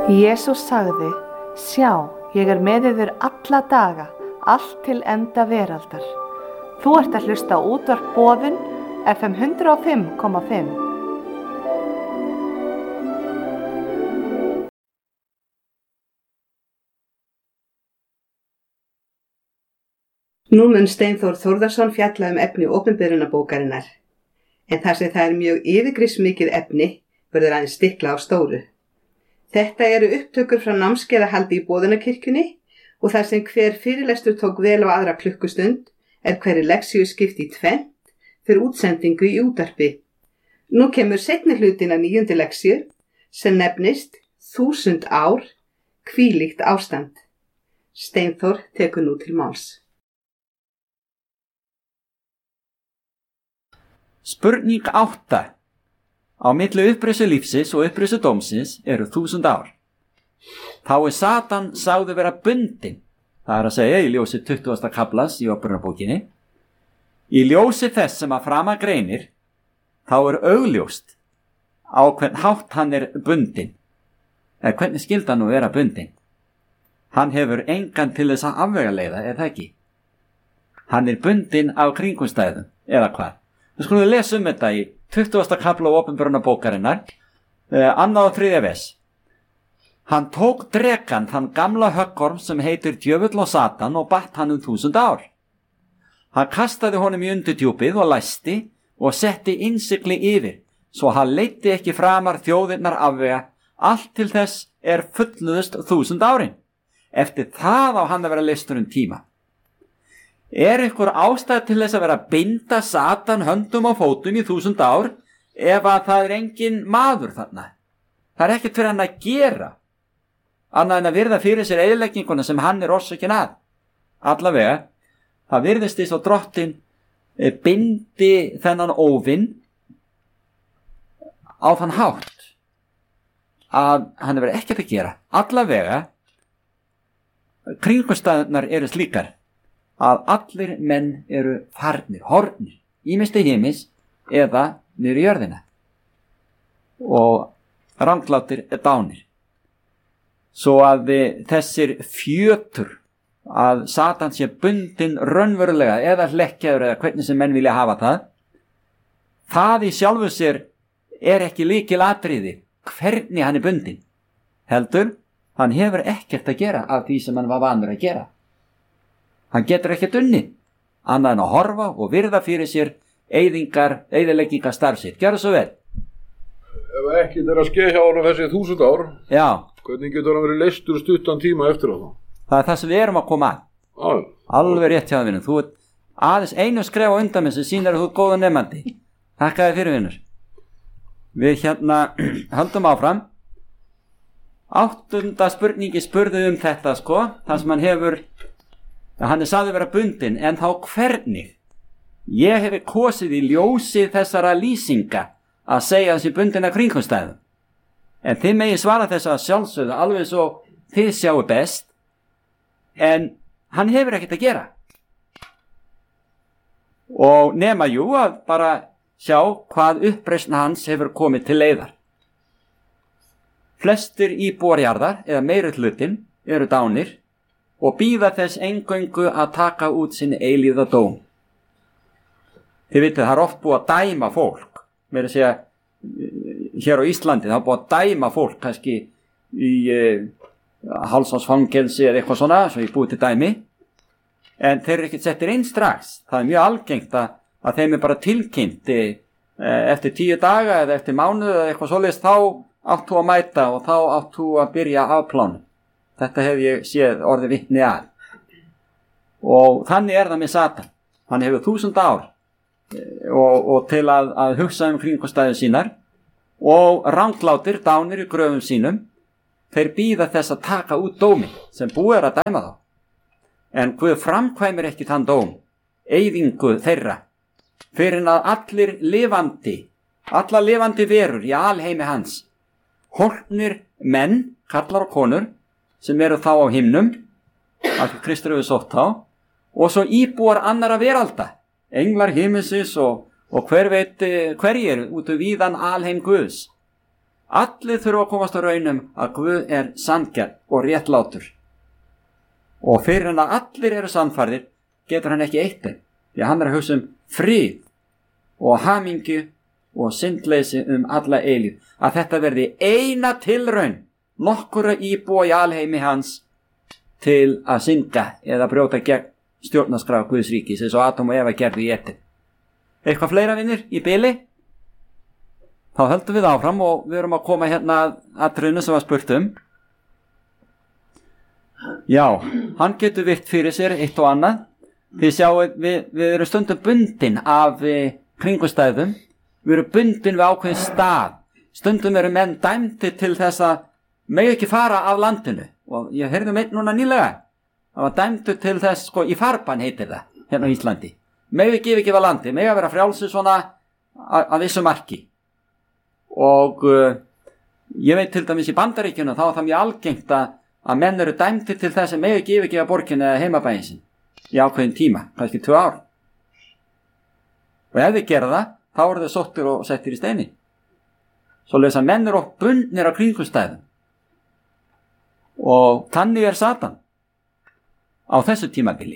Jesús sagði, sjá, ég með yður alla daga, allt til enda veraldar. Þú ert að hlusta á útvarp Boðun, FM 105,5. Nú mun Steinþór Þórðarson fjalla efni opinberunarbókarinnar, en þar sem það mjög yfirgripsmikið efni, verður aðeins stikla á stóru. Þetta eru upptökur frá námskeiðahaldi í Boðunarkirkjunni og þar sem hver fyrirlestur tók vel á aðra klukkustund hverri leksíu skipt í tvennt fyrir útsendingu í útvarpi. Nú kemur seinni hlutin af 9. leksíu sem nefnist 1000 ár, hvílíkt ástand. Steinþór tekur nú til máls. Spurning 8. Á milli upprisu lífsins og upprisu dómsins eru 1000 ár. Þá Satan sagður vera bundinn, það að segja í ljósi 20. kaflas í Opinberunarbókinni. Í ljósi þess sem að framan greinir, þá augljóst á hvern hátt hann bundinn. Eða hvernig skyldi hann nú vera bundinn? Hann hefur engan til þess að afvegaleiða, eða ekki? Hann bundinn af kringumstæðum, eða hvað? Við skulum lesa þetta í 20. kafla á Opinberunarbókarinnar, 2. og 3. vers. Hann tók drekann, þann gamla höggorm sem heitir djöfull og Satan og batt hann 1000 ár. Hann kastaði honum í undirdjúpið og læsti og setti innsigli yfir, svo hann leiddi ekki framar þjóðirnar afvega, allt til þess fullnuðust 1000 árin. Eftir það á hann að vera leystur tíma. Ykkur ástæð til þess að vera að binda Satan höndum og fótum í 1000 ár ef að það engin maður þarna? Það ekkert fyrir hann að gera, annað en að virða fyrir sér eyðilegginguna sem hann orsökin að. Allavega, það virðist þess að Drottinn bindi þennan óvinn á þann hátt að hann hefur ekkert að gera. Allavega, kringumstæðurnar slíkar að allir menn farnir, horfnir, ýmist til himins eða niður í jörðina og ranglátir dánir. Svo að þessir fjötur að Satan sé bundinn raunverulega eða hlekkjaður eða hvernig sem menn vilja hafa það í sjálfu sér ekki lykilatriði hvernig hann bundinn. Heldur, hann hefur ekkert að gera af því sem hann var vanur að gera. Hann getur ekkert unnið, annað en að horfa og virða fyrir sér eyðileggingar starf sitt. Gjörðu svo vel. Ef ekkert að skeið hjá honum þessi 1000 ár, já, hvernig getur hann verið leystur stuttan tíma eftir það? Það það sem við erum að koma að. Alveg rétt hjá það, vinur. Þú aðeins einu skref á undan með sem sýnir að þú góða nefandi. Þakka þér fyrir, vinur. Við höldum áfram. 8. spurningi spurði þetta, það sem hann sagði vera bundinn, en þá hvernig? Ég hef kosið í ljósi þessara lýsinga að segja þessi bundinn af kringumstæðum. En þið megi svara þess að sjálfsögðu alveg svo þið sjáu best, en hann hefur ekkert að gera. Og nema að bara sjá hvað uppreisn hans hefur komið til leiðar. Flestir íbúar jarðar, eða meiri hlutin, dánir, og bíða þess eingöngu að taka út sinn eilífða dóm. Þið vitið, það oft búið að dæma fólk, meira að segja, hér á Íslandi, það búið að dæma fólk, kannski í hálfsársfangelsi eða eitthvað svona, svo ég búið til dæmi, en þeir ekkert settir inn strax. Það mjög algengt að þeim bara tilkynnt eftir 10 daga eða eftir mánuð eða eitthvað svoleiðis, þá átt þú að mæta og þá átt þú að byrja afplánu. Þetta hef ég séð orðið vitni að. Og þannig það með Satan. Hann hefur 1000 ár og til að hugsa kringumstæður sínar og ranglátir dánir í gröfum sínum, þeir bíða þess að taka út dóminn sem búið að dæma þá. En Guð framkvæmir ekki þann dóm, eyðingu þeirra, fyrir að allar lifandi verur í alheimi hans, horfnir menn, kallar og konur, sem þá á himnum, að Kristur hefur sótt þá, og svo íbúar annara veralda, englar himinsins og hver veit hverjir út víðan alheim Guðs. Allir þurfa að komast á raunum að Guð er sanngjarn og réttlátur. Og fyrir hann að allir eru sannfærðir getur hann ekki eitt þeim, því að hann er að hugsa frið og hamingju og syndleysi alla eilíð, að þetta verði eina tilraun nokkura íbúa í alheimi hans til að synda eða brjóta gegn stjórnarskrá Guðs ríkis, eins og Adam og Eva gerðu í Eden. Eitthvað fleira, vinir, í bili? Þá höldum við áfram og við erum að koma hérna að trunu sem var spurt Já, hann getur virt fyrir sér eitt og annað. Þið sjáu, við erum stundum bundin af kringumstæðum. Við erum bundin við ákveðin stað. Stundum eru menn dæmdi til þess að megi ekki fara af landinu. Og ég heyrði einn núna nýlega. Það var dæmdu til þess, í farbann heitir það, hérna á Íslandi. Megi ekki yfirgefa landi, megi að vera frjálsi svona að vissu marki. Og ég veit til dæmis í Bandaríkjunum, þá er það mjög algengt að menn eru dæmdir til þess að megi ekki yfirgefa borginu eða heimabæinn sinn í ákveðin tíma, kannski 2 ár. Og ef þið gera það, þá eru þau sóttir og settir í steini. Svoleiðis að menn eru bundnir á kringumstæðum. Og þannig er Satan á þessu tímabili.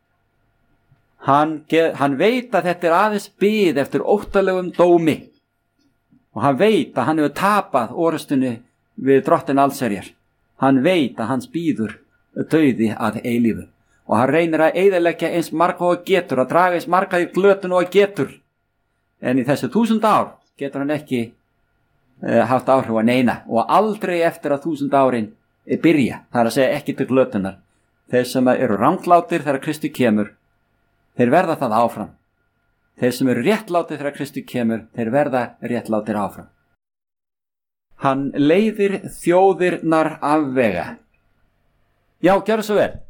Hann veit að þetta er aðeins bið eftir óttalegum dómi. Og hann veit að hann hefur tapað orustunni við drottin allsherjar. Hann veit að hans bíður dauði að eilífu. Og hann reynir að eyðileggja eins marga og getur, að draga eins marga í glötun og getur. En í þessu 1000 ár getur hann ekki haft áhrif að neina. Og aldrei eftir að 1000 árin byrja, það er að segja ekki til glötunar. Þeir sem eru ranglátir þegar Kristi kemur, þeir verða það áfram. Þeir sem eru réttlátir þegar Kristi kemur, þeir verða réttlátir áfram. Hann leiðir þjóðirnar afvega. Já, gjörðu svo vel.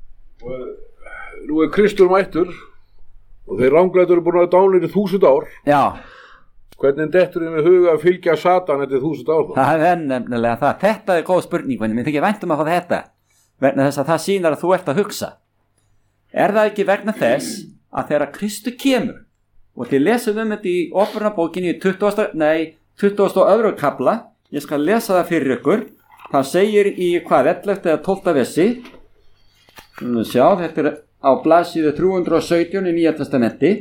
Nú er Kristur mættur og þeir ranglætur eru búin að dánir í 1000 ár. Já. Hvernig dettur þeim í huga að fylgja Satan eftir 1000 ár? Það er nefnilega það. Þetta er góð spurning, menn þykir vænt að fá þetta. Vegna þess að það sýnar að þú ert að hugsa. Er það ekki vegna þess að þegar Kristur kemur, og þið lesum þetta í Opinberunarbókinni í 22. kafla, ég skal lesa það fyrir ykkur. Það segir í 11. eða 12. versi. Sjá, þetta er á blaðsíðu 317 í Nýja testamenti.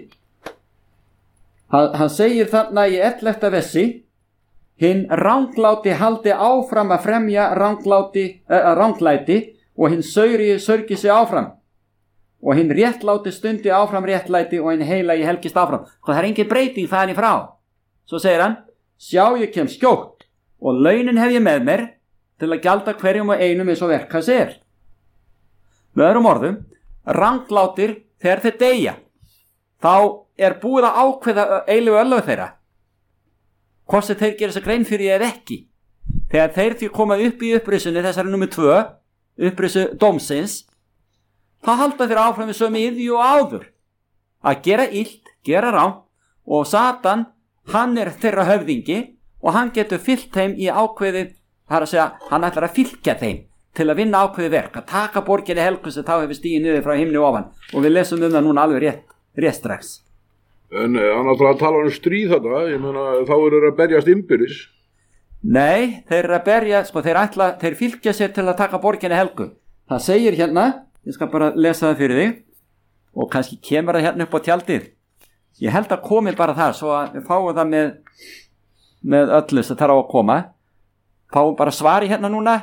Hann segir þarna í 11. versi: hinn rangláti haldi áfram að fremja ranglæti og hinn sörgi sig áfram. Og hinn réttláti stundi áfram réttlæti og hinn heilagi helgist áfram. Það er engin breyting þaðan í frá. Svo segir hann: sjá, ég kem skjótt og launin hef ég með mér til að gjalda hverjum og einum eins og verk hans er. Með öðrum orðum, ranglátir þegar þeir deyja, þá er búið að ákveða eilífu örlög þeirra. Hvort sem þeir gera þess að grein fyrir eða ekki. Þegar þeir því koma upp í upprisunni, þessari númer 2, upprisu dómsins, þá halda þeir áfram við sömu iðju og áður. Að gera illt, gera rangt, og Satan, hann er þeirra höfðingi og hann getur fyllt þeim í ákveðið, það er að segja, hann ætlar að fylgja þeim til að vinna ákveðið verk, að taka borginni helgu sem þá hefur stigið niður frá himni ofan. Og við lesum það núna alveg rétt strax. En hann ætlar að tala stríð þetta, ég meina þá eru þeir að berjast innbyrðis. Nei, þeir eru að berja, þeir fylgja sér til að taka borginni helgu. Það segir hérna, ég skal bara lesa það fyrir þig, og kannski kemur það hérna upp á tjaldið. Ég held að komi bara það, svo að við fáum það með öllu sem þarf á að koma. Fáum bara svari hérna núna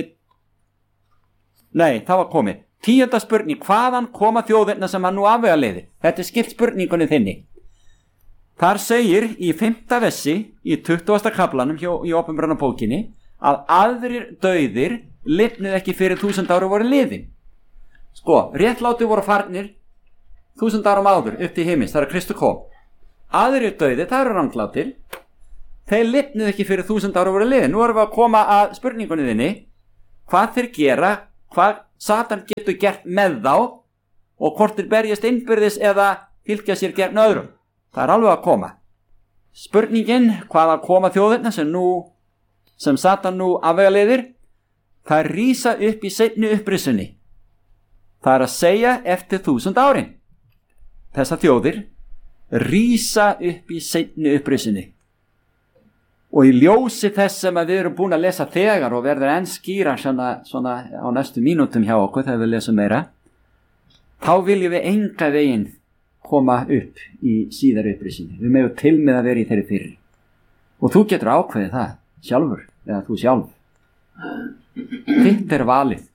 Nei, það var komið. 10. spurning, hvaðan koma þjóðirna sem hann nú afvegaleiðir? Þetta er skipt spurningunni þinni. Þar segir í 5. versi í 20. kaflanum í Opinberunarbókinni að aðrir dauðir lifnuð ekki fyrir 1000 ára voru liðin. Réttlátir voru farnir 1000 árum áður upp til himins, þar að Kristur kom. Aðrir dauðir, það eru ranglátir, þeir lifnuð ekki fyrir 1000 ára voru liðin. Nú erum við að koma að spurningunni þinni, hvað þeir gera, hvað Satan getur gert með þá og hvort þeir berjast innbyrðis eða fylgja sér gegn öðrum. Það er alveg að koma. Spurningin, hvaðan koma þjóðirna sem Satan nú afvegaleiðir, það rísa upp í seinni upprisunni. Það er að segja eftir 1000 árin. Þessar þjóðir rísa upp í seinni upprisunni. Og í ljósi þess sem að við erum búin að lesa þegar og verður enn skýra svona á næstu mínútum hjá okkur þegar við lesum meira, þá viljum við enga veginn koma upp í síðar upprisinni. Við megum til með að vera í þeirri fyrri. Og þú getur ákveðið það sjálfur, eða þú sjálf. Þitt valið.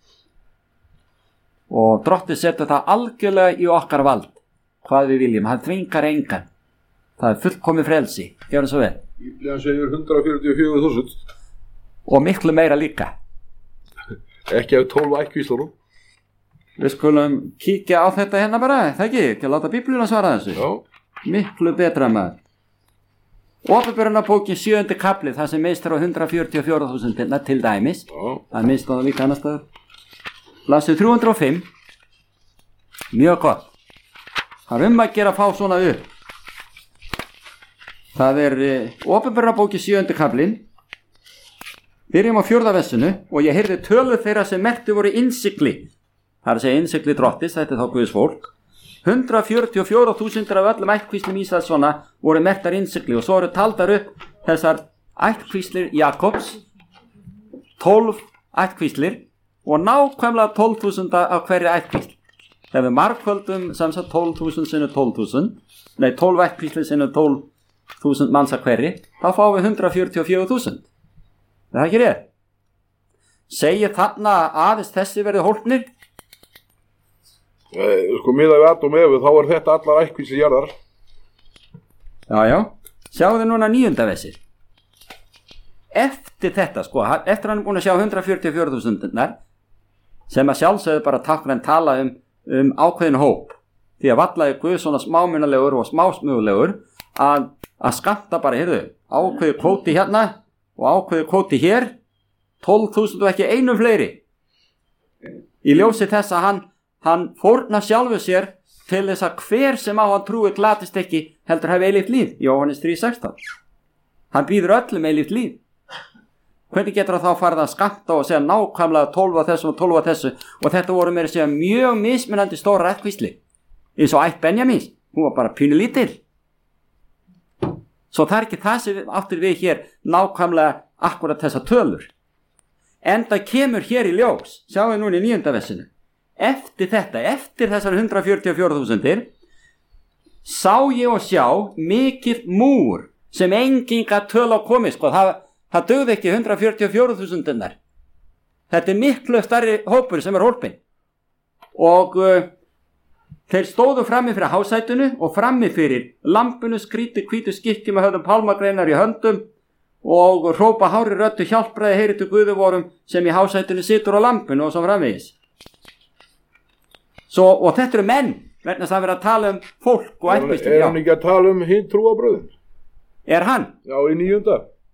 Og Drottinn setur það algjörlega í okkar vald, hvað við viljum. Hann þvingar engan. Það fullkomið frelsi. Gjör það svo vel. Bíblian segir 144.000. Og miklu meira líka. Ekki af 12 ættkvíslunum. Við skulum kíkja á þetta hérna bara, það ekki að láta Biblíuna svara þessu. Já. Miklu betra maður. Opinberunarbókin 7. kafli, það sem minnst á 144.000 til dæmis. Já. Það minnst á það líka annars staðar. Lasið 305. Mjög gott. Það að gera að fá svona upp. Það Opinberunarbókin 7. kaflin. Byrjum á 4. versinu og ég heyrði tölu þeirra sem merktu voru innsigli. Það að segja innsigli Drottis, þetta þá Guðs fólk. 144.000 af öllum ættkvíslum Ísraelssona voru merktar innsigli og svo eru taldar upp þessar ættkvíslir Jakobs, 12 ættkvíslir og nákvæmlega 12.000 af hverju ættkvísl. Ef við margföldum sem sagt 12.000 sinni 12.000, 12 ættkvíslir sinni 12.000 manns af hverju, þá fáum við 144.000. Það ekki rétt? Segir þarna aðeins þessi verið hólpnir? Sko miðað við Adam og Evu, þá þetta allar ættkvíslir jarðar. Já. Sjáu þið núna 9. versið. Eftir þetta, sko, eftir hann er búin að sjá 144.000 sem að sjálfsögðu bara táknrænt tala um ákveðin hóp. Því að vallaði Guð svona smámunalegur og smásmögulegur að skammta bara, heyrðu, ákveði kvóti hérna og ákveði kvóti hér, 12.000 og ekki einum fleiri. Í ljósi þess að hann fórna sjálfu sér til þess að hver sem á hann trúi glatist ekki heldur hafi eilíft líf. Jóhannes 3:16. Hann býður öllum eilíft líf. Hvernig getur það þá farið að skammta og segja nákvæmlega 12 af þessu og 12 af þessu og þetta voru meira að segja mjög mismunandi stóra ættkvísli. Eins og ætt Benjamins, hún var bara pínu lítil. Svo það er ekki það sem áttir við hér nákvæmlega akkurat þessa tölur. En það kemur hér í ljós, sjáum við núna í 9. versinu. Eftir þetta, eftir þessar 144.000 sá ég og sjá mikill múr sem enginn gat tölu á komið, sko, það dugði ekki 144.000. Þetta miklu stærri hópur sem hólpinn. Og þeir stóðu frammi fyrir hásætunu og frammi fyrir lampinu, skríti hvítu skikki með höfðum pálmagreinar í höndum og hrópa hári röddu hjálpraði heyri til Guðuvorum sem í hásætunu situr á lampinu og svo framvegis. Og þetta eru menn, vegna þess að vera að tala um fólk og ættkvísli. Er hann ekki að tala um hinn trúarbröðin? Er hann? Já, í 9.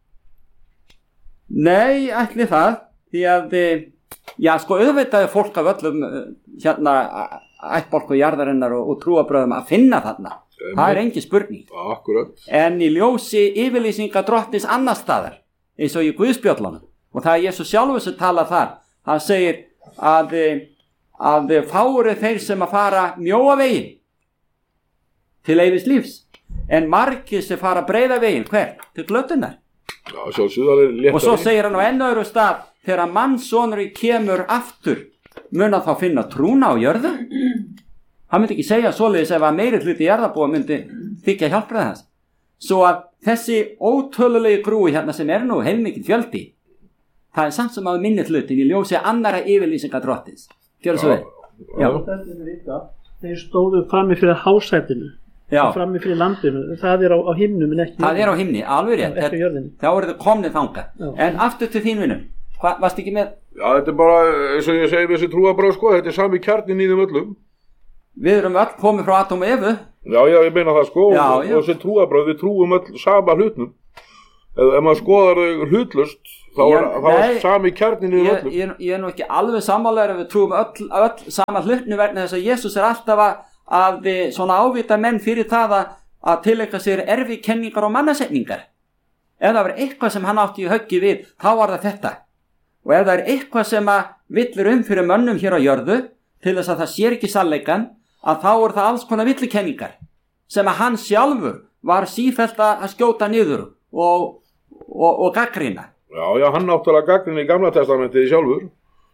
Nei, ætli það, því að, sko, auðvitaði fólk af öllum ættbálku jarðarinnar og trúarbröðum að finna þarna. Það er engin spurning. Akkurat. En í ljósi yfirlýsinga Drottins annars staðar, eins og í Guðspjöllunum, og það er Jesús sjálfur sem tala þar, hann segir að fári þeir sem að fara mjóa veginn til eilífs lífs, en margir sem fara breiða veginn, hver? Til glötunar. Já, sjálfsögðu léttari. Og svo segir hann á enn öðru stað, þegar mannssonurinn kemur aftur, mun að þá finna trúna á jörðu? Hann myndi ekki segja svoleiðis ef að meiri hluti jarðarbúa myndi þykja hjálpræða þess. Svo að þessi ótölulegi grúi hérna sem er nú heilmikið fjöldi, það er samt sem að minni hlutin í ljósi annara yfirlýsinga Drottins. Gjör það svo vel. Já. Þeir stóðu frammi fyrir hásætinu, frammi fyrir landinu, það er á himnum en ekki. Það er á himni, alveg rétt. Ekki jörðinu. Þá eru þau komnið þangað. En aftur til þín vinum, varst ekki með? Já, þetta er bara, eins og ég segi við þessi trúarbröð, sko, þetta er sami kjarnin í þeim öllum. Við erum öll komið frá Adam og Evu. Já, ég meina það, sko, og þessi trúarbröð, við trúum öll sama hlutnum. Ef maður skoðar þau hlutlust, þá er sami kjarnin í þeim öllum. Ég er nú ekki alveg sammálaður ef við trúum öll sama hlutnu vegna þess að Jesús er alltaf að svona ávita menn fyrir það að tileinka sér erfikenningar og mannasetningar. Ef það var eitthvað sem hann átti í höggi við, þá var það þetta. Og ef það er eitthvað sem að villir fyrir mönnum hér á jörðu, til þess að það sér ekki sannleikann, að þá er það alls konar villikenningar, sem að hann sjálfur var sífellt að skjóta niður og og gagnrýna. Já, hann náttúrulega gagnrýnir í Gamla testamentið sjálfur.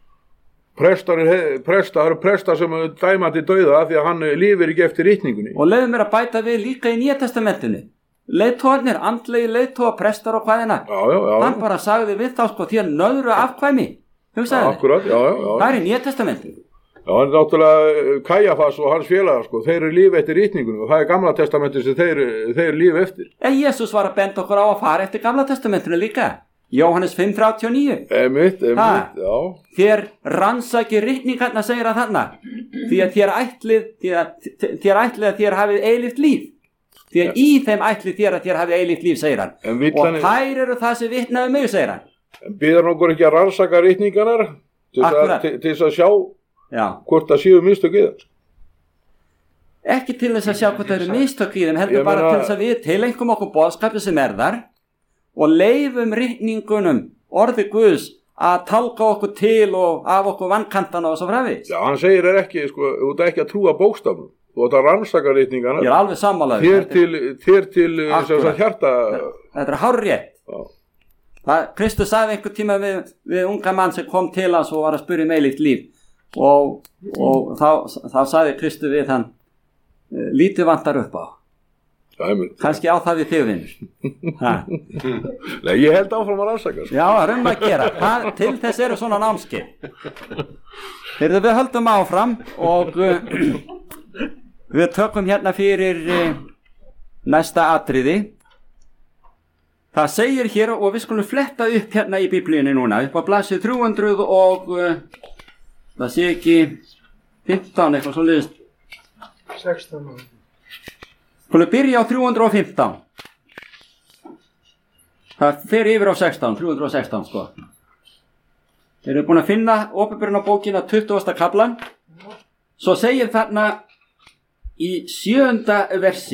Prestar sem dæmandi dauða því að hann lifir ekki eftir ritningunni. Og leiðum mér að bæta við líka í Nýja testamentinu. Leiðtogarnir, andlegi leiðtoga, prestar og hvaðina. Já. Hann bara sagði við þá sko því að nöðru afkvæmi. Hugsaði akkurat, já. Það er í Nýja testamentinu. Já, hann er náttúrulega Kajafas og hans félagar sko, þeir eru lífi eftir ritningunni og það er Gamla testamentinu sem þeir lífi eftir. En Jesús var að benda okkur á að fara eftir Gamla testamentinu líka. Jóhannes 5:39. Einmitt, já. Þér rannsaki ritningarna segir að þarna. Því að þér ætlið að þér hafið eilíft líf. Því að í þeim ætlið þér að þér hafið eilíft líf, segir hann. Og þær eru það sem vitnaði mig, segir hann. En býður nokkur ekki að rannsaka ritningarnar til þess að sjá hvort það séu mistök í þeim? Ekki til þess að sjá hvort það eru mistök í þeim, heldur bara til þess að við tilengum okkur boðskapið sem er þar og leifum ritningunum orði Guðs að tálka okkur til og af okkur vankantana og svo framvegis. Já, hann segir ekki, sko, þú ert ekki að trúa bókstafnum. Þú ert að rannsaka ritningarna. Ég er alveg sammálaður. Þér til hjarta. Þetta er hárrétt. Kristus sagði einhver tíma við unga mann sem kom til hans og var að spyrja eilíft líf og þá sagði Kristus við hann lítið vantar upp á. Kannski á það við þig, vinnur. Nei, ég held áfram að rannsaka. Já, að gera. Til þess eru svona námskeið. Við höldum áfram og við tökum hérna fyrir næsta atriði. Það segir hér og við skulum fletta upp hérna í Biblíunni núna upp á blaðsíðu 300 og það sé ekki 15 eitthvað svo liðist 16. Skulum byrja á 315. Það fer yfir á 16, 316 sko. Þeir eru búin að finna Opinberunarbókina 20. kaflan. Svo segir þarna í 7. versi: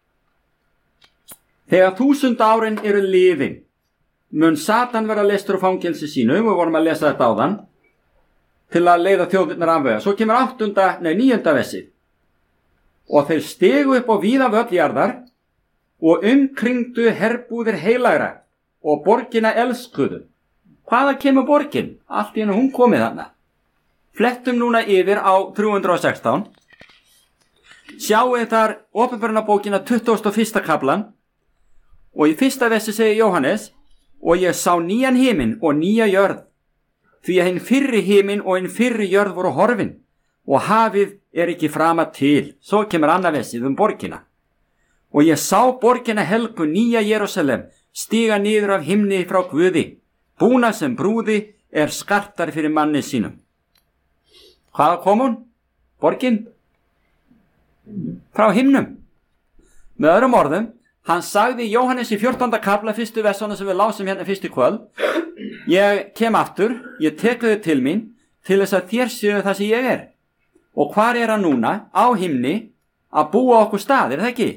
Þegar 1000 árin eru liðin, mun Satan vera leystur úr fangelsi sínu, við vorum að lesa þetta áðan, til að leiða þjóðirnar afvega. Svo kemur 9. versi: Og þeir stegu upp á víða völl jarðar og umkringdu herbúðir heilagra og borgina elskuðu. Hvaða kemur borgin? Allt í hennu hún komið þarna. Flettum núna yfir á 316. Sjáu þar Opinberunarbókina 21. kaflan og í 1. versi segir Jóhannes: Og ég sá nýjan himinn og nýja jörð, því að hinn fyrri himinn og hinn fyrri jörð voru horfin og hafið er ekki frama til. Svo kemur annað versið borgina. Og ég sá borgina helgu nýja Jerúsalem stiga niður af himni frá Guði, búna sem brúði er skartar fyrir manni sínum. Hvaða kom hún? Borgin? Frá himnum. Með öðrum orðum, hann sagði Jóhannes í 14. kafla 1. versana sem við lásum hérna fyrst í kvöld: Ég kem aftur, ég tek þau til mín til þess að þér séu það sem ég er. Og hvar er hann núna? Á himni, að búa okkur stað, er það ekki?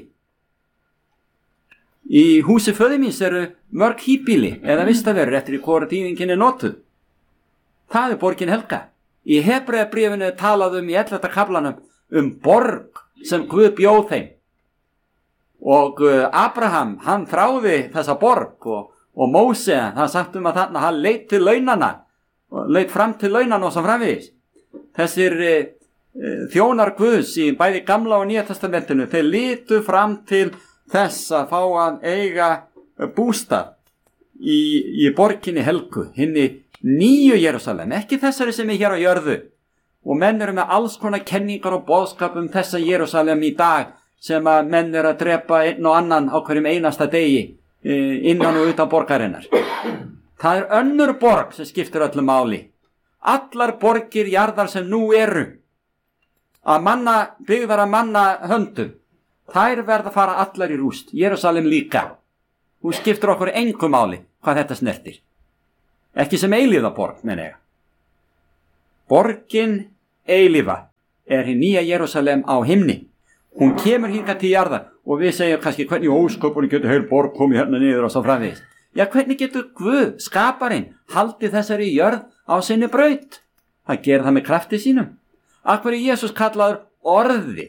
Í húsi föður míns eru mörg híbýli eða vistaverur eftir í hvora tíðingin er notuð. Það er borgin helga. Í Hebreabréfinu er talað í 11. kaflanum borg sem Guð bjóð þeim. Og Abraham, hann þráði þessa borg og Móse, hann sagt að þarna hann leit til launana, leit fram til launana og svo framvegis. Þessir þjónar Guðs í bæði Gamla og Nýja testamentinu, þeir litu fram til þess að fá að eiga bústað í borginni helgu, hinni nýju Jerúsalem, ekki þessari sem er hér á jörðu. Og menn eru með alls konar kenningar og boðskap þessa Jerúsalem í dag sem að menn eru að drepa einn og annan á hverjum einasta degi innan og utan borgarinnar. Það er önnur borg sem skiptir öllu máli. Allar borgir jarðar sem nú eru byggðar að manna höndum, þær verða að fara allar í rúst. Jerúsalem líka. Hún skiptir okkur engu máli hvað þetta snertir. Ekki sem eilífa borg, menn ég. Borgin eilífa er hinn nýja Jerúsalem á himni. Hún kemur hingað til jarðar og við segjum kannski hvernig ósköpunni getur heil borg komið hérna niður og svo framvegis. Já, hvernig getur Guð, skaparinn, haldið þessari jörð á sinni braut? Það gerir það með krafti sínum. Af hverju Jesús kallaður orði?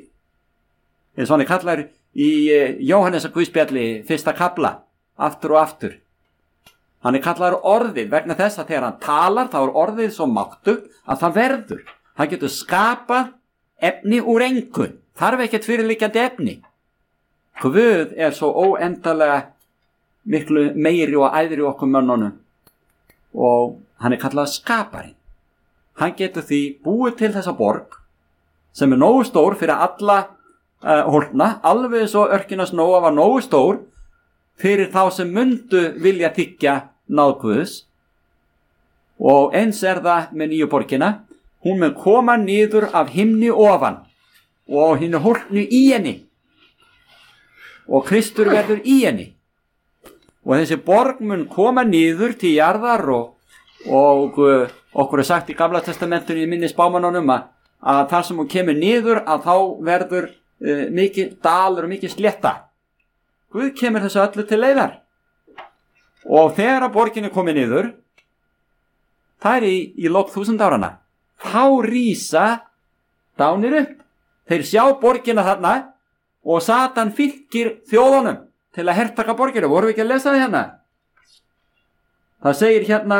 Eins og hann er kallaður í Jóhannesar Guðspjalli 1. kafla, aftur og aftur. Hann kallaður orðið vegna þess að þegar hann talar þá orðið svo máttug að það verður. Hann getur skapað efni úr engu. Þarf ekkert fyrirliggjandi efni. Guð svo óendalega miklu meiri og æðri okkur mönnunum og hann kallaður skaparinn. Hann getur því búið til þessa borg sem nógu stór fyrir alla hólna, alveg svo Örkinas Nóa var nógu stór fyrir þá sem myndu vilja þiggja náð Guðs. Og eins það með nýju borgina, hún mun koma niður af himni ofan og hinn hólknu í henni og Kristur verður í henni og þessi borg mun koma niður til jarðar og okkur sagt í Gamla testamentinu í minni spámanunum að þar sem hún kemur niður að þá verður mikið dalur og mikið slétta. Guð kemur þessu öllu til leiðar og þegar að borgin komið niður, það í lok 1000 áranna, þá rísa dánir upp. Þeir sjá borgina þarna og Satan fylgir þjóðunum til að hertaka borgina. Vorum við ekki að lesa það hérna? Það segir hérna,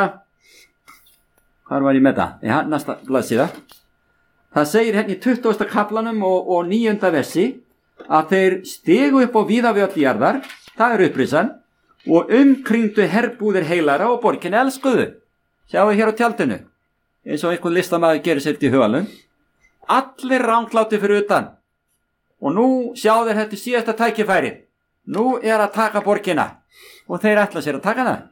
hvar var ég með það? Já, næsta blaðsíða. Það segir hérna í 20. kaplanum og 9. versi að þeir stigu upp á víða við öll jarðar, það upprisan, og umkringdu herbúðir heilara og borgin elskuðu. Sjáu hér á tjaldinu, eins og einhvern listamaður gerir sér til hugalum. Allir ránklátti fyrir utan. Og nú sjá þeir þetta síðasta tækifæri. Nú að taka borgina. Og þeir ætla sér að taka það.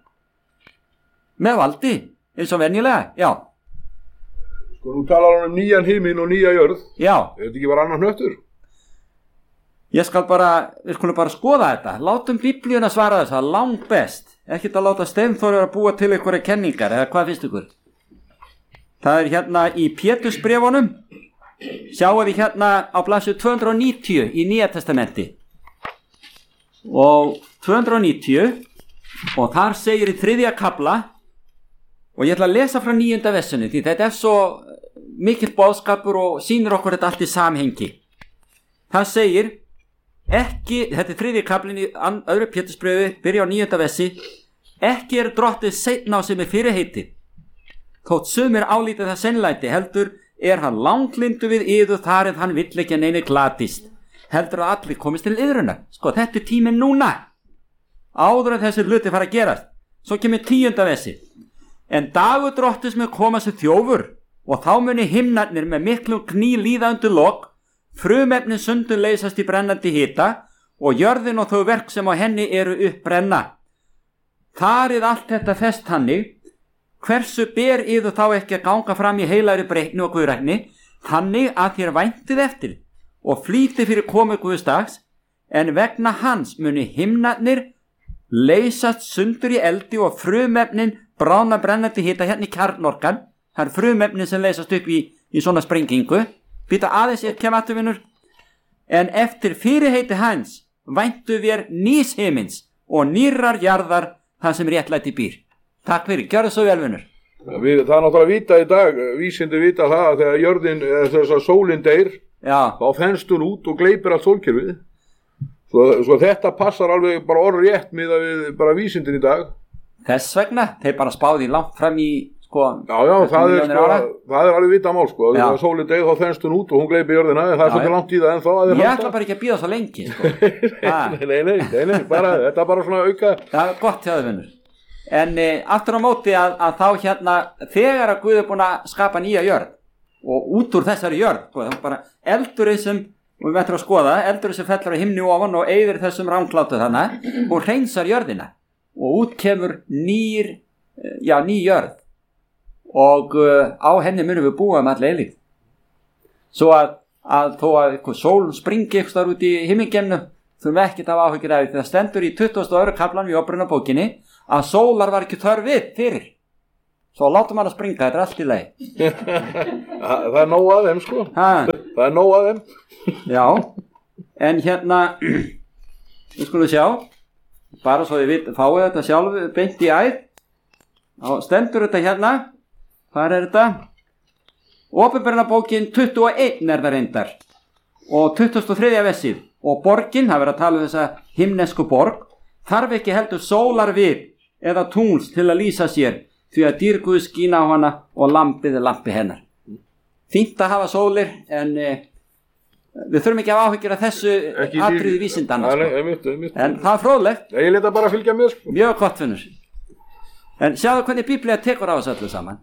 Með valdi, eins og venjulega, já. Sko, nú talar hann nýjan himinn og nýja jörð. Já. Þetta ekki bara annar hnöttur? Við skulum bara skoða þetta. Látum Biblíuna svara þess að langt best. Ekkert að láta Steinþór að búa til einhverja kenningar, eða hvað finnst ykkur? Það hérna í Pétursbréfunum. Sjáum við hérna á blaðsíðu 290 í Nýja testamenti. Og 290, og þar segir í 3. kafla, og ég ætla að lesa frá 9. versinu, því þetta svo mikill boðskapur og sýnir okkur þetta allt í samhengi. Það segir, þetta 3. kaflinn í öðru Pétursbréfi, byrja á 9. versi, ekki drottið seinna á sem fyrirheitið. Þótt sumir álítið það sennlæti, heldur hann langlindu við yður þar en hann vill ekki neinu glatist. Heldur að allir komist til yðrunar. Sko, þetta tíminn núna. Áður en þessi hluti fara að gerast. Svo kemur 10. versi. En dagur drottis mun koma sem þjófur og þá muni himnarnir með miklum kný líða undir lok, frumefnin sundur leysast í brennandi hita og jörðin og þau verk sem á henni eru uppbrenna. Þarið allt þetta fest hannig, hversu ber yður þá ekki að ganga fram í heilari breytni og guðrækni, þannig að þér væntið eftir og flýti fyrir komu Guðsdags, en vegna hans muni himnarnir leysast sundur í eldi og frumefnin brána brennandi hita hérna í kjarnorkan. Það frumefnin sem leysast upp í svona sprengingu. Býta aðeins ég kem afturvinnur. En eftir fyrirheiti hans væntu við nýs himins og nýrrar jarðar þar sem réttlæti býr. Takk fyrir, gjörðu svo vel vinnur. Það náttúrulega vita í dag, vísindi vita það að þegar jörðin, þess að sólin deyr, þá þenst hún út og gleypir allt sólkerfið. Svo þetta passar alveg bara orðrétt miðað við bara vísindin í dag. Þess vegna, þeir bara spáði langt fram í, Já, það er alveg vita mál, Þegar sólin deyr þá þenst hún út og hún gleypir jörðina, það svolítið langt í það ennþá. Ég ætla bara ekki að bíða svo lengi, Nei, þetta bara svona auka. Það gott hjá þau vinnur. En aftur á móti að þá hérna, þegar að Guð búin að skapa nýja jörð og út úr þessari jörð, það bara eldurinn sem, og við ætlum að skoða, eldurinn sem fellur á himni ofan og eyðir þessum ránklátu þannig, hún hreinsar jörðina og út kemur ný jörð og á henni munum við búa all eilífð. Svo að þó að sólun springi eitthvað út í himmingemnu, þurfum við ekkert af áhyggjur af því. Það stendur í 22. kaplanum í Opinberunarbókinni að sólar var ekki þörf við fyrir. Svo látum hann að springa, þetta allt í lagi. Það er nóg að þeim, Það er nóg að þeim. Já, en hérna, við skulum sjá, bara svo við fáið þetta sjálf beint í æð. Þá stendur þetta hérna, hvað er þetta? Opinberunarbókin 21 það reyndar og 23. versið. Og borgin, það verður að tala um þessa himnesku borg, þarf ekki heldur sólar við eða tungls til að lýsa sér, því að dýr Guðs skína á hana og lampið er lampi hennar. Fínt að hafa sólir, en við þurfum ekki að hafa áhyggjur af þessu atriði vísindanna, sko. En það er fróðlegt. Ég leta bara fylgja með, sko. Mjög gott, Finnur. En sjáðu hvernig Biblía tekur á þessu öllu saman.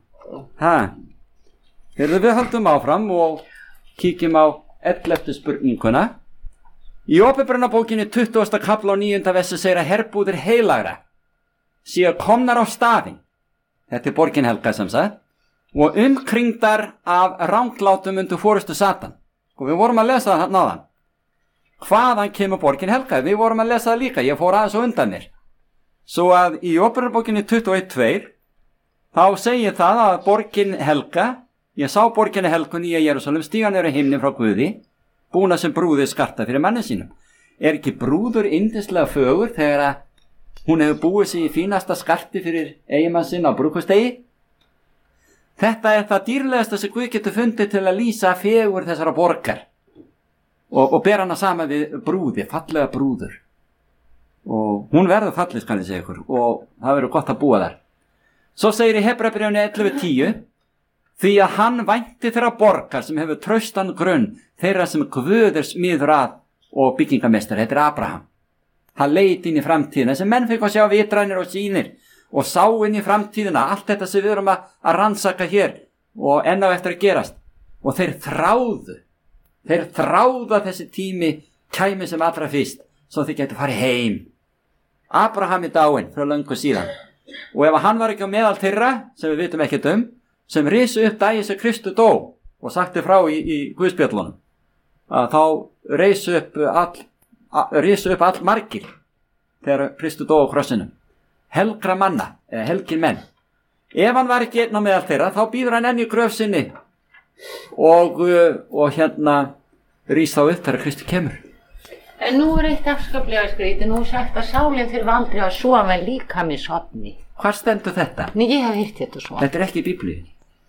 Við höldum áfram og kíkjum á 11. spurninguna. Í Åpenbarunarbókinni 20. kafla og 9. versi segir að herbúðir heilagra séu komnar á staðinn. Þetta er borgin helga sem sagt. Og umkringdar af ranglátum undir forystu Satan. Og við vorum að lesa það náðan. Hvaðan kemur borgin helga? Við vorum að lesa það líka. Ég fór aðeins og undan mér. Svo að í Åpenbarunarbókinni 21:2 þá segir það að borgin helga, ég sá borginni helgu Nýja Jerúsalem stíga niður í himni frá Guði, búna sem brúði skarta fyrir manni sínum. Er ekki brúður yndislega fögur þegar að hún hefur búið sig í fínasta skarti fyrir eiginmann sinn á brúðkaupsdegi? Þetta er það dýrlegasta sem Guð getur fundið til að lýsa fegur þessara borgar og ber hana sama við brúði, fallega brúður. Og hún verður fallið, skal ég segja ykkur, og það verður gott að búa þar. Svo segir í Hebrabréfinu 11:10, því að hann vænti þeirra borgar sem hefur traustan grunn, þeirra sem Guð er smiður að og byggingamestari, þetta er Abraham. Hann leit inn í framtíðina, sem menn fikk að sjá vitrænir og sýnir, og sá inn í framtíðina, allt þetta sem við erum að rannsaka hér, og enn á eftir að gerast. Og þeir þráðu að þessi tími kæmi sem allra fyrst, svo þeir getur farið heim. Abraham er dáinn frá löngu síðan. Og ef hann var ekki á meðal þeirra, sem við vitum ekkert sem risu upp daginn sem Kristur dó og sagti frá í Guðspjöllunum, að þá risu upp all margir þegar Kristur dó á krossinum. Helgra manna, eða helgir menn. Ef hann var ekki einn á meðal þeirra, þá býður hann enn í gröf sinni og rís þá upp þegar Kristur kemur. En nú er eitt afskaplega skrítið, nú er sagt að sálinn þurfi aldrei að sofa en líkami sofni. Hvar stendur þetta? Nei, ég hef heyrt þetta svo. Þetta er ekki í Biblíunni.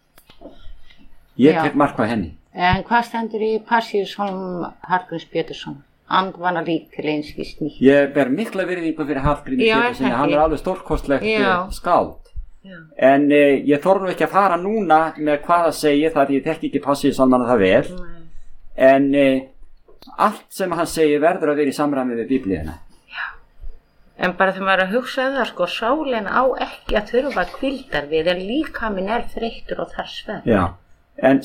Ég tek mark á henni. En hvað stendur í Passíusálm Hallgríms Pétursson? Andvana lík til einskis nýtt. Ég ber mikla virðingu fyrir Hallgrími Pétursson, hann er alveg stórkostlegt skáld. En ég þorf nú ekki að fara núna með hvað það segir, þar ég þekki ekki Passíusálmana það vel. En allt sem hann segir verður að vera í samræmi við Biblíuna. Já. En bara þegar maður er að hugsa það, sko, sálin á ekki að þurfa hvíldar við, en líkaminn er þreyttur og þar svefn. Já, en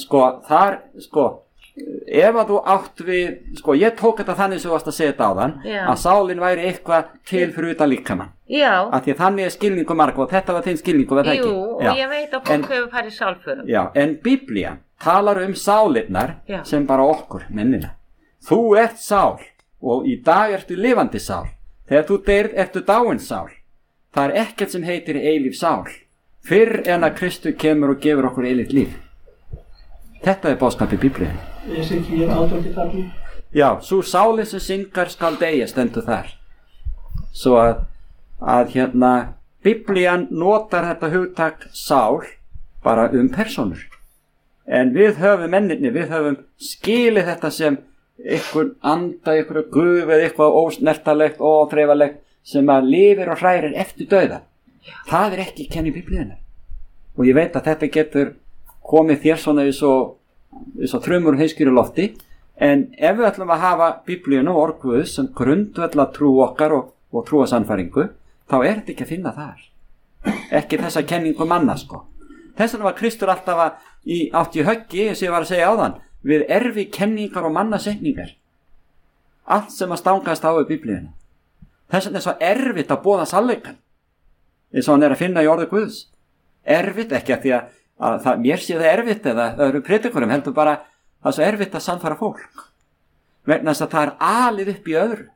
ef að þú átt við, ég tók þetta þannig sem þú varst að segja þetta áðan, að sálin væri eitthvað til fyrir utan líkamann. Já. Af því að þannig er skilningu marga og þetta var þinn skilningu, var það ekki? Jú, og ég veit að fólk hefur farið sálförum. Já, en Biblían talar sálinnar sem bara okkur, mennina. Þú ert sál og í dag ertu lifandi sál. Þegar þú deyrð ertu dáin sál. Það er ekkert sem heitir eilíf sál. Fyrr en að Kristur kemur og gefur okkur eilíft líf. Þetta er boðskapið Biblíunni. Esekiel 18:14. Já, sú sálin sem syngar skal deyja, stendur þar. Svo að Biblían notar þetta hugtak sál bara persónur. En við höfum mennirni, við höfum skilið þetta sem einhver anda, einhver guð eða eitthvað ósnertalegt og óþreifalegt sem að lifir og hrærir eftir dauða. Það er ekki kenni Biblíunnar. Og ég veit að þetta getur komið þér svona í svo þrumur heiskýru lofti, en ef við ætlum að hafa Biblíuna og orð Guðs sem grundvalla trú okkar og trúasannfæringu, þá er þetta ekki að finna þar. Ekki þessa kenningu manna, sko. Þess vegna var Kristur alltaf átt í höggi, eins og ég var að segja áðan, við erfi kenningar og mannasetningar. Allt sem að stangast á í Biblíunni. Þess vegna er svo erfitt að boða sannleikann, eins og hann er að finna í orði Guðs. Erfitt, ekki að því að mér sé það erfitt eða það eru predikurum, heldur bara það er svo erfitt að sannfæra fólk. Vegna þess að það er alið upp í öðru.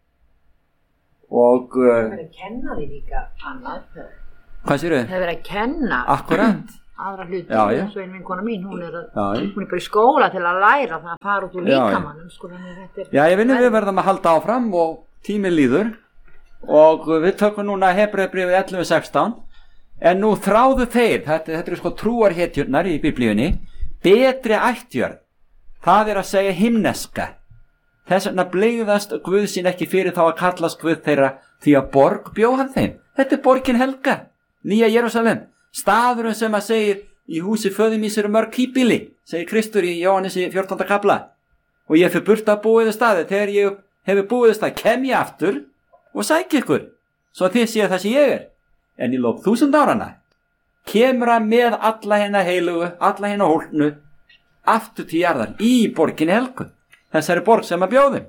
Og það verður að kenna því líka annað. Hvað séru? Það verður að kenna. Akkurat. Aðra hluti, eins og vinkona mín, hún er bara í skóla til að læra það að fara út úr líkamannum, sko, Já, ég vinn við verðum að halda áfram og tíminn líður og við tökum núna Hebreabréfið 11:16, en nú þráðu þeir, þetta eru sko trúarhetjurnar í Biblíunni, betri ættjörn, það er að segja himneska. Þess vegna blygðast Guð sín ekki fyrir þá að kallast Guð þeirra, því að borg bjó hann þeim. Þetta borgin helga, Nýja Jerúsalem, staðurinn sem að segir í húsi föður míns eru mörg híbýli, segir Kristur í Jóhannesi 14. kapla. Og ég fyrir burt að búið staði, þegar ég hefur búið stað, kem ég aftur og sæki ykkur, svo þið séu það sem ég er. En í lok 1000 áranna kemur hann með alla hérna heilugu, alla hérna hólknu, aftur til jarðar í borginni helgu, þessari borg sem að bjóðum.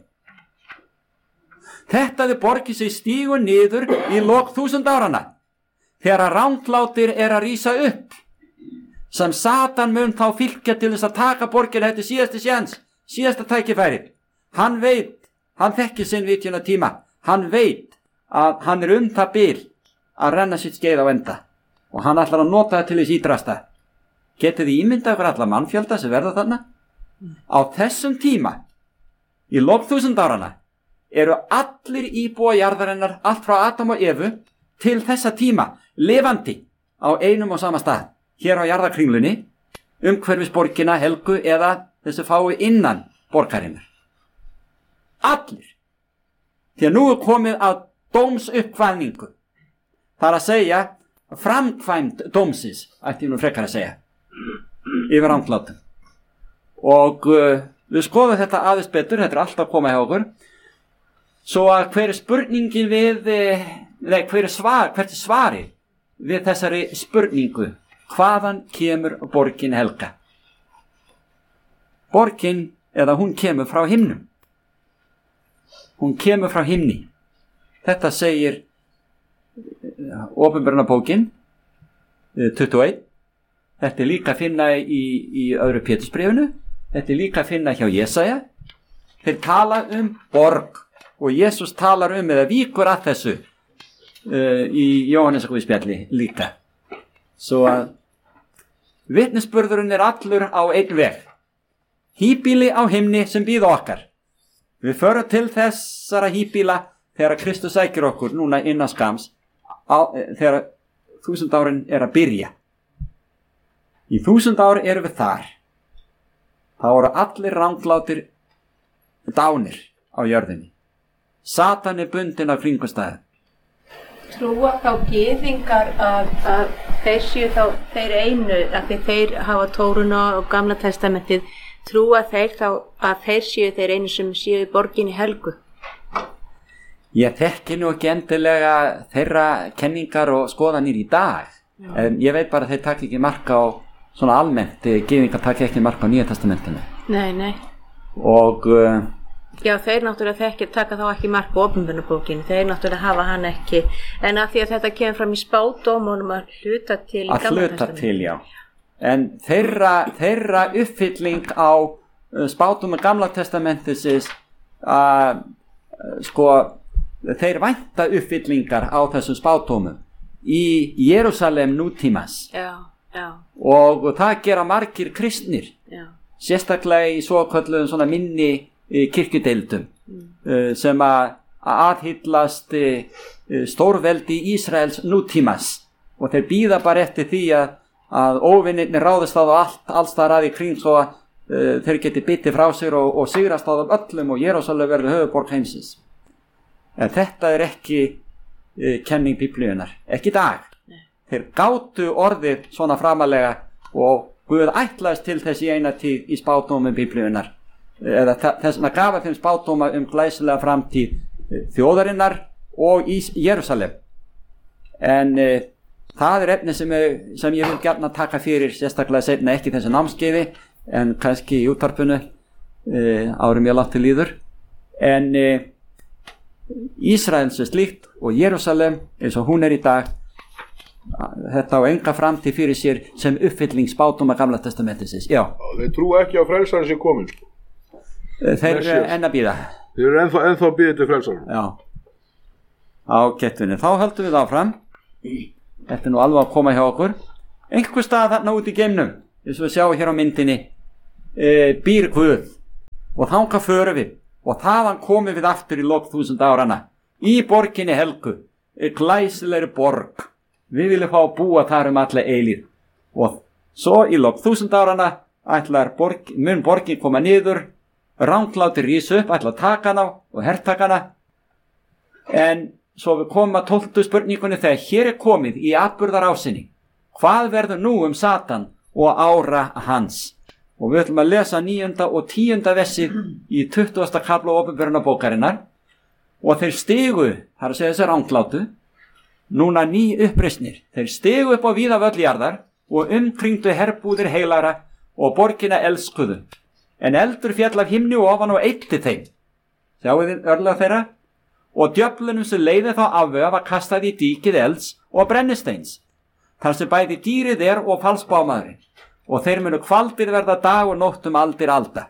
Þetta er borgin sem stígur niður í lok 1000 áranna, þegar að ranglátir er að rísa upp, sem Satan mun þá fylgja til þess að taka borgin. Þetta er síðasti sjans, síðasta tækifæri. Hann veit, hann þekkir sinn vitjuna tíma, hann veit að hann er það bil að renna sitt skeið á enda og hann ætlar að nota það til þess ídrasta. Getið þið ímyndað ykkur alla mannfjölda sem verða þarna? Á þessum tíma, í lok 1000 áranna, eru allir íbúa jarðarinnar, allt frá Adam og Evu til þessa tíma, lifandi á einum og sama stað, hér á jarðarkringlunni, umhverfis borgina helgu eða þessu fái innan borgarinnar. Allir. Því að nú er komið að dómsuppkvæðningu. Það er að segja framkvæmd dómsins, ætti ég nú frekar að segja, yfir ranglátum. Og við skoðum þetta aðeins betur, þetta er alltaf að koma hjá okkur, svo að hver er spurningin við, hvert er svari við þessari spurningu, hvaðan kemur borgin helga? Borgin, eða hún kemur frá himnum. Hún kemur frá himni. Þetta segir Opinberunarbókin 21. Þetta er líka að finna í öðru Pétursbréfinu. Þetta er líka að finna hjá Jesaja. Þeir tala borg og Jesús talar eða víkur að þessu í Jóhannesarguðspjalli líka. Svo að vitnisburðurinn er allur á einn veg. Híbýli á himni sem bíða okkar. Við förum til þessara híbýla þegar Kristus sækir okkur núna innan skams, þegar 1000 árin er að byrja. Í 1000 ár erum við þar. Það voru allir ranglátir dánir á jörðinni. Satan er bundinn af kringumstæðum. Trúa þá gyðingar að þeir séu þá þeir einu, að þeir hafa Tóruna og Gamla testamentið, trúa þeir þá að þeir séu þeir einu sem séu í borginni helgu? Ég þekki nú ekki endilega þeirra kenningar og skoðanir í dag. En ég veit bara að þeir taka ekki mark á svona almennt, gyðingar taka ekki mark á Nýja testamentinu. Nei. Og já, þeir náttúrulega taka þá ekki mark á Opinberunarbókinu, þeir náttúrulega hafa hann ekki, en að því að þetta kemur fram í spádómunum að hluta til í Gamla testamentinu. Að hluta til, já. En þeirra uppfylling á spádómum Gamla testamentisins, þeir vænta uppfyllingar á þessum spádómum í Jerúsalem nútímas. Já. Og það gera margir kristnir, sérstaklega í svokölluðum svona minni kirkjudeildum sem að aðhyllast stórveldi Ísraels nútímas, og þeir bíða bara eftir því að óvinnirnir ráðist á alls þar að í kring svo að þeir geti bitið frá sér og sigrast á þeim öllum og Jerúsalem verður höfuðborg heimsins. En þetta er ekki kenning Biblíunnar, ekki í dag. Þeir gátu orðið svona framalega og Guð ætlaðist til þess í eina tíð í spádómum Biblíunnar, eða þess að gafa þeim spádóma glæsilega framtíð þjóðarinnar og í Jerúsalem. En það er efni sem ég vil gjarna taka fyrir, sérstaklega seinna, ekki þessu námskeiði en kannski í útvarpinu árum ég látti líður. En Ísraels er slíkt og Jerúsalem eins og hún er í dag, þetta á enga framtíð fyrir sér sem uppfylling spádóma Gamla testamentisins. Já. Þeir trúa ekki á frelsarinn sem komin. Þeir eru enn að bíða. Þeir eru ennþá að bíða til frelsarinn. Já. Á gettunni. Þá höldum við áfram. Þetta er nú alveg að koma hjá okkur. Einhver stað þarna út í geimnum, eins og við sjáum hér á myndinni, býr Guð, og þangað förum við, og þaðan komum við aftur í lok 1000 áranna í borginni helgu, glæsilegri borg. Við viljum fá að búa þar alla eilíð, og svo í lok 1000 áranna mun borgin koma niður, ranglátir rísa upp, ætla að taka hana og hertaka hana, en svo við komum að 12. spurningunni þegar hér komið í atburðarásinni, hvað verður nú Satan og ára hans? Og við ætlum að lesa 9. og 10. versið í 20. kafla Opinberunarbókarinnar. Og þeir stigu, það að segja þessi ranglátu, núna ný uppreisnir. Þeir stigu upp á víða völljarðar og umkringdu herbúðir heilara og borgina elskuðu. En eldur fjall af himni ofan og eitti þeim. Sjáu þið örlög þeirra? Og djöflunum sem leiði þá afvega var kastað í dýkið elds og brennisteins. Þar sem bæði dýrið og falsbámaðurinn. Og þeir munu kvaldir verða dag og nótt aldir alda.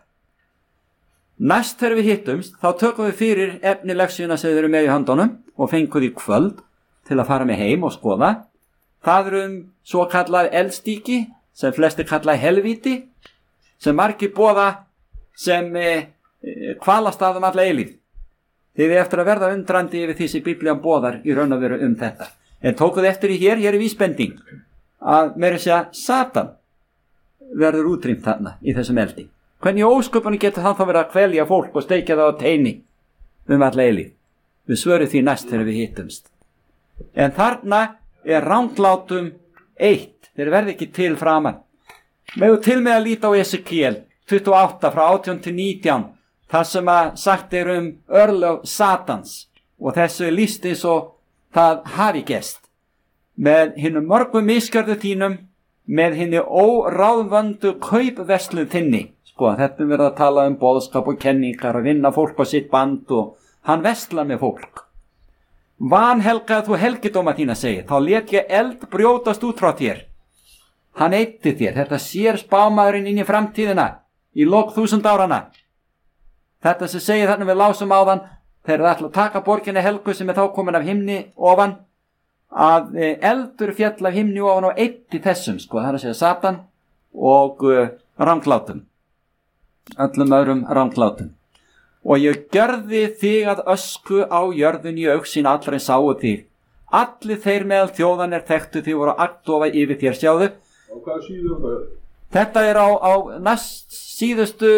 Næst þegar við hittumst, þá tökum við fyrir efnilegsjuna sem þeir eru með í höndunum og fengum því kvöld til að fara með heim og skoða. Það svo kallað eldstíki, sem flestir kallað helvíti, sem margir boða sem kvalastað alla eilíð. Þið eftir að verða undrandi yfir því sem Biblían boðar í raun og veru þetta. En tókuð eftir í hér er vísbending að meira segja Satan verður útrýmt þarna í þessum eldi. Hvernig ósköpunni getur hann þá verið að kvelja fólk og steikja það á teini alla eilíð? Við svörum því næst þegar við hittumst. En þarna ranglátum 1. Þeir verði ekki til framan. Megu til með að líta á Esekiel 28 frá 18 til 19, þar sem að sagt örlög Satans, og þessu lýst eins og það hafi gerst. Með hinnum mörgum misgjörðu þínum, með hinni óráðvöndu kaupverslu þinni. Sko, þetta verið að tala boðskap og kenningar og vinna fólk á sitt band, og hann versla með fólk. Vanhelgaði þú helgidóma þína, segir, þá lét ég eld brjótast út frá þér. Hann eitti þér, þetta sér spámaðurinn inn í framtíðina, í lok 1000 árana. Þetta sem segir þarna við lásum áðan, þeir ætla að taka borginni Helgu sem þá komin af himni ofan, að eldur fjall af himni ofan og eitti þessum, sko, það að segja Satan og ranglátum, öllum öðrum ranglátum. Og ég gjörði þig að ösku á jörðun í augsín allra en sáu þig. Allir þeir meðal þjóðanir þekktu þig voru agndofa yfir þér, sjáðu. Og hvað síður það? Þetta á næst síðustu,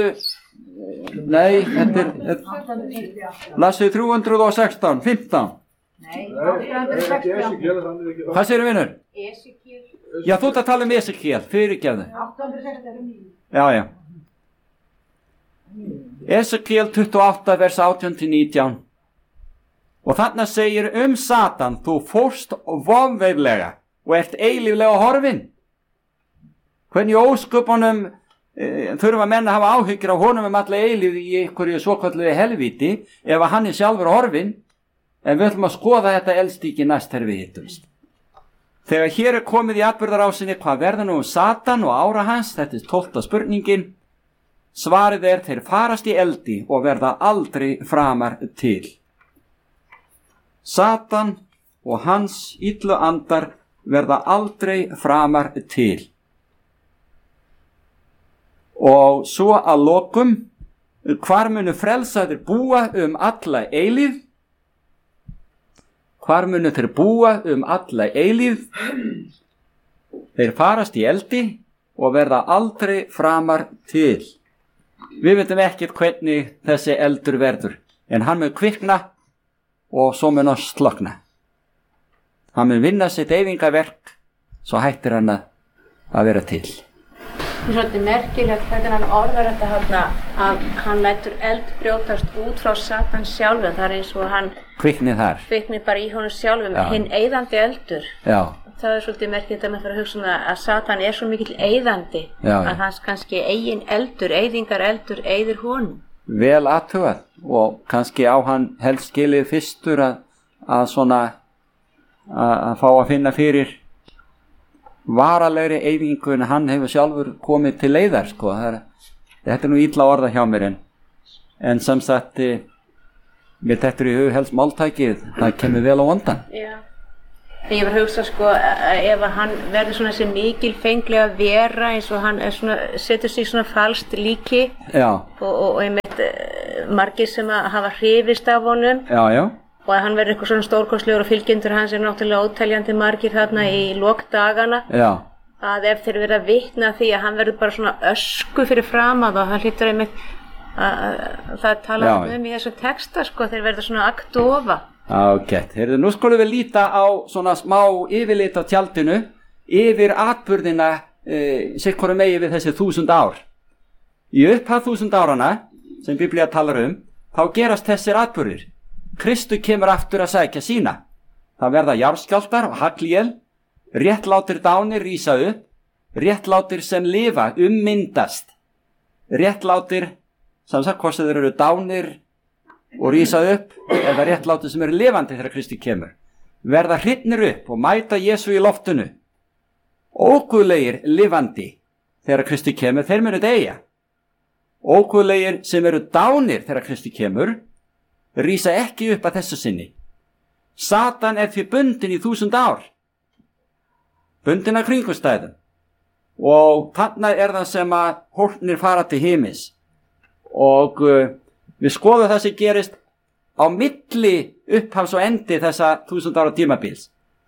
nei, þetta lasið 316, 15. Nei, 816. Hvað segir vinur? Esekiel. Já, þú ert að tala Esekiel, fyrirgefðu. 816. Já. Esekiel 28 vers 18 til 19. Og þarna segir Satan, þú fórst vofveiflega og ert eilíflega horfin. Hvernig ósköpunum þurfa menn að hafa áhyggjur af honum alla eilíf í einhverju svokalluðu helvíti ef hann sjálfur horfin? En við ætlum að skoða þetta eldstíki næst þegar við hittumst. Þegar hér komið í atburðarásinni, hvað verður nú Satan og ára hans? Þetta 12. spurningin. Svarið þeir farast í eldi og verða aldrei framar til. Satan og hans illu andar verða aldrei framar til. Og svo að lokum, hvar munu frelsaðir búa alla eilíð? Hvar munu þeir búa alla eilíð? Þeir farast í eldi og verða aldrei framar til. Við veitum ekkert hvernig þessi eldur verður, en hann mun kvikna og svo mun hann slökna. Hann mun vinna sitt eyðingaverk, svo hættir hann að vera til. Það svolítið merkilegt hvernig hann orðar þetta þarna, að hann lætur eld brjótast út frá Satan sjálfum. Það eins og hann kvikni þar. Kvikni bara í honum sjálfum, hinn eyðandi eldur. Já. Það svolítið merkilegt að maður fyrir að hugsa að Satan svo mikill eyðandi, að hans kannski eigin eldur, eyðingar eldur, eyðir honum. Vel athugað, og kannski á hann helst skilið fyrstur að svona að fá að finna fyrir varalegri eyðingu en hann hefur sjálfur komið til leiðar, sko. Þetta nú illa orða hjá mér, en sem sagt mér þetta í hug helst máltækið, það kemur vel á vondan. Já. Ég var að hugsa, sko, ef hann verður svona sem mikil fenglega vera, eins og hann setur sig svona falskt líki. Já. Og einmitt margir sem að hafa hrifist af honum. Já. Og að hann verður eitthvað svona stórkostlegur og fylgjendur hans náttúrulega óteljandi margir þarna í lokdagana. Já. Að ef þeir verða vitna því að hann verður bara svona ösku fyrir framað, og hann hlýtur einmitt að það tala í þessum texta, sko, þeir verða svona agndofa. Ágætt, nú skulum við líta á svona smá yfirlit á tjaldinu yfir atburðina sitt hvoru megi við þessi 1000 ár. Í upphaf 1000 árana sem Biblía talar þá gerast þessir atburðir. Kristur kemur aftur að sækja sína. Það verða jarðskjálftar og haglél, réttlátir dánir rísa upp, réttlátir sem lifa myndast, réttlátir sem sagt hvort þeir eru dánir og rísa upp eða réttlátir sem eru lifandi þegar Kristur kemur, verða hrifnir upp og mæta Jesú í loftinu. Óguðlegir lifandi þegar Kristur kemur, þeir munu deyja. Óguðlegir sem eru dánir þegar Kristur kemur rísa ekki upp að þessu sinni. Satan því bundin í 1000 ár, bundin af kringumstæðum, og þarna það sem að hólpnir fara til himins. Og við skoðum það sem gerist á milli upphafs og endi þessa 1000 ára tímabils.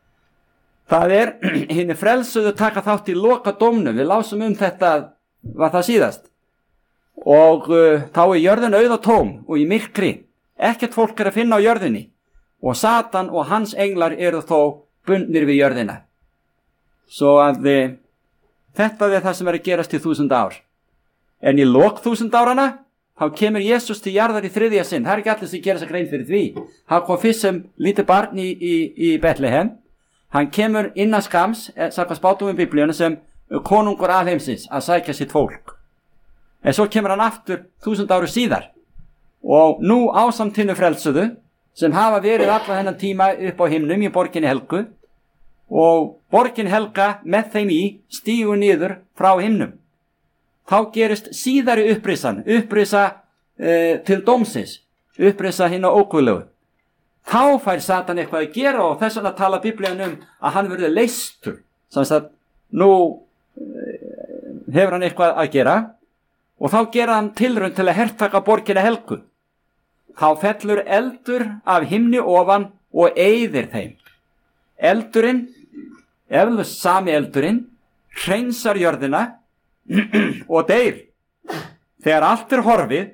Það hinir frelsuðu taka þátt í lokadómnum. Við lásum þetta, var það síðast. Og þá jörðin auð og tóm og í myrkri. Ekkert fólk að finna á jörðinni. Og Satan og hans englar eru þó bundnir við jörðina. Svo að þetta það sem að gerast í 1000 ár. En í lok 1000 árana þá kemur Jesús til jarðar í 3. sinn. Það ekki allir sem gera sig grein fyrir því. Hann kom fyrst sem lítið barn í Betlehem. Hann kemur innan skams, samkvæmt spátumum Biblíunni, sem konungur alheimsins að sækja sitt fólk. En svo kemur hann aftur 1000 áru síðar. Og nú ásamt hinu frelsuðu, sem hafa verið alla þennan tíma upp á himnum í borginni Helgu, og borgin Helga með þeim stígur niður frá himnum. Þá gerist síðari upprisa til dómsins, upprisa hina óguðlegu. Þá fær Satan eitthvað að gera og þess vegna tala Biblían að hann verður leystur. Þannig að nú hefur hann eitthvað að gera og þá gera hann tilraun til að hertaka borgina Helgu. Þá fellur eldur af himni ofan og eyðir þeim. Eldurinn, eflaust sami eldurinn, hreinsar jörðina og deyr. Þegar allt horfið,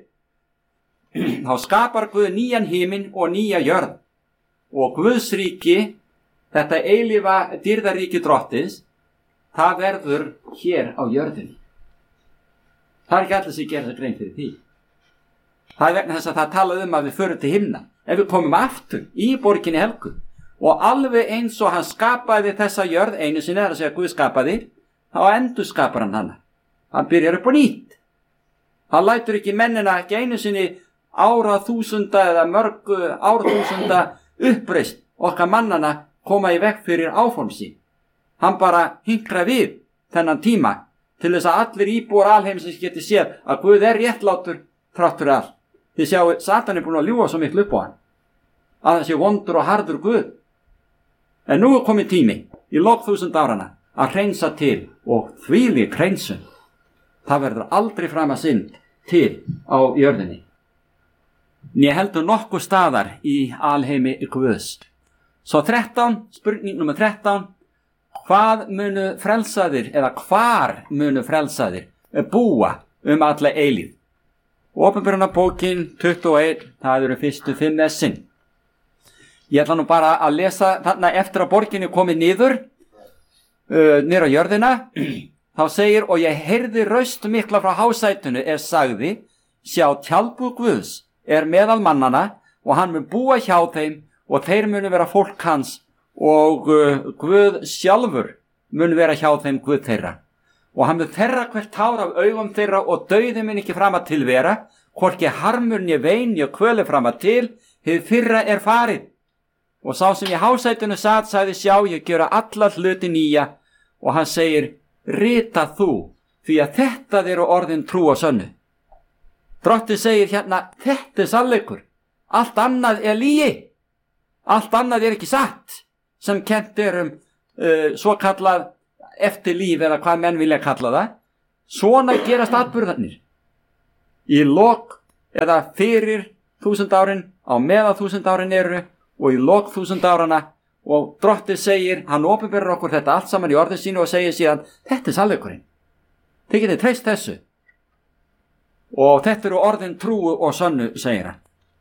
þá skapar Guð nýjan himinn og nýja jörð. Og Guðs ríki, þetta eilífa dýrðaríki drottins, það verður hér á jörðinni. Það ekki allir sem gera það grein fyrir því. Það vegna þess að það talað að við förum til himna. Ef við komum aftur í borginni Helgu og alveg eins og hann skapaði þessa jörð einu sinni, það að segja Guð skapaði, þá endur skapar hann hana. Hann byrjar upp á nýtt. Hann lætur ekki mennina ekki einu sinni áraþúsunda eða mörgu árþúsunda uppreist okkar mannana koma í veg fyrir áform sín. Hann bara hinkra við þennan tíma til þess að allir íbúar alheimsins geti séð að Guð réttlátur þráttur allt. Þið sjáu, Satan búin að ljúga svo miklu upp á hann. Að það sé vondur og harður Guð. En nú komið tími í lok 1000 árana að hreinsa til og þvílík hreinsun. Það verður aldrei fram að synd til á jörðinni. Né heldur nokkuð staðar í alheimi Guðs. Svo 13, spurning nummer 13. Hvað munu frelsaðir eða hvar munu frelsaðir búa alla eilíð? Opinberunarbókin 21, það eru fyrstu 5 messin. Ég ætla nú bara að lesa þarna eftir að borginni komið niður á jörðina. Þá segir, og ég heyrði raust mikla frá hásætunu sagði, sjá tjaldbúð Guðs meðal mannana og hann mun búa hjá þeim og þeir munu vera fólk hans og Guð sjálfur mun vera hjá þeim Guð þeirra. Og hann mun þerra hvert tár af augum þeirra og dauði mun ekki fram að til vera, hvorki harmur né vein né kvöli fram að til, hið fyrra farið. Og sá sem í hásætunu sagði, sjá, ég gera alla hluti nýja, og hann segir, rita þú, því að þetta eru orðin trú og sönnu. Drottinn segir hérna, þetta sannleikur, allt annað lygi, allt annað ekki satt, sem kennt svo kallað eftirlíf eða hvað menn vilja kalla það. Svona gerast atburðarnir. Í lok eða fyrir 1000 árin, á meðan 1000 árin eru og í lok 1000 árana. Og Drottinn segir, hann opinberar okkur þetta allt saman í orðin sínu og segir síðan, þetta sannleikurinn. Þið getið treyst þessu. Og þetta eru orðin trúu og sönnu, segir hann.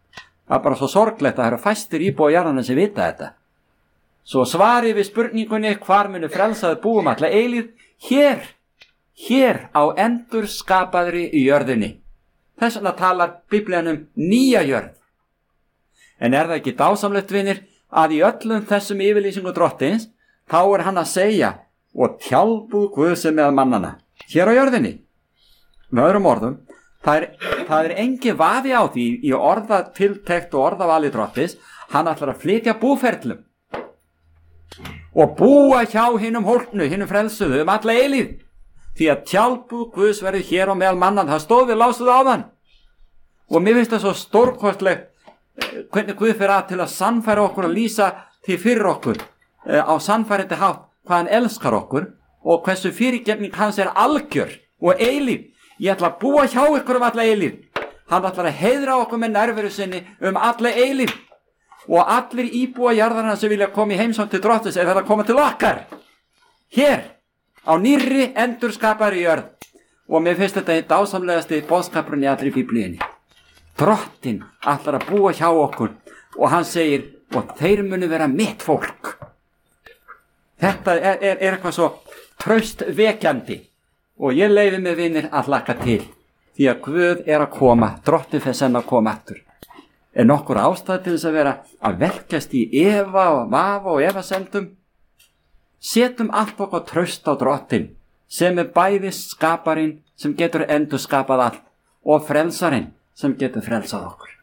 Það er bara svo sorglegt að það eru fæstir íbúa jarðana sem vita þetta. Svo svarið við spurningunni hvar munu frelsaður búum alla eilíð, hér á endurskapaðri í jörðinni. Þess vegna talar Biblían nýja jörð. En er það ekki dásamlegt, vinir, að í öllum þessum yfirlýsingu Drottins þá er hann að segja og tjálbúð Guðs með mannana hér á jörðinni. Með öðrum orðum, það er engin vafi á því í orðatiltekt og orðavali Drottins, hann ætlar að flytja búferlum og búa hjá hinum hólpnu, hinum frelsuðu alla eilíð, því að tjálbúð Guðs verður hér á meðal mannan. Það stóð við lásuðu á þann. Og mér finnst það svo stórkostlegt hvernig Guð fer að til að sannfæra okkur og lýsa því fyrir okkur á sannfærandi hátt hvað hann elskar okkur og hversu fyrirgefning hans er algjör og eilíð. Ég ætla að búa hjá ykkur alla eilíð. Hann ætlar að heiðra okkur með nærveru sinni alla eilíð. Og allir íbúa jarðarna sem vilja koma í heimsókn til Drottins er þetta að koma til okkar. Hér, á nýrri endurskapaðri jörð. Og mér finnst þetta dásamlegasti boðskapurinn í allri Biblíunni. Drottinn ætlar að búa hjá okkur og hann segir, og þeir munu vera mitt fólk. Þetta er eitthvað svo traustvekjandi og ég leyfi mig, vinir, að hlakka til því að Guð er að koma, Drottinn fer senn að koma aftur. Er nokkur ástæða til þess að vera að velkjast í efa og vafa og efasendum? Setjum allt okkar traust á Drottinn sem er bæði skaparinn sem getur endurskapað allt og frelsarinn sem getur frelsað okkur.